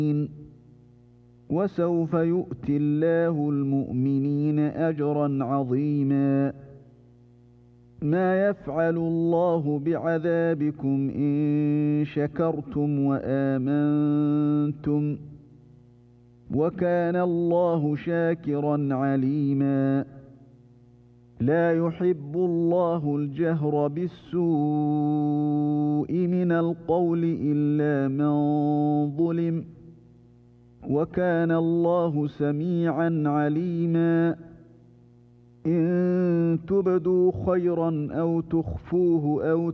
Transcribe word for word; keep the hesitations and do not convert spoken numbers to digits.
وسوف يؤتي الله المؤمنين أجرا عظيما ما يفعل الله بعذابكم إن شكرتم وآمنتم وكان الله شاكرا عليما لا يحب الله الجهر بالسوء من القول إلا من ظلم وكان الله سميعا عليما إن تبدوا خيرا أو تخفوه أو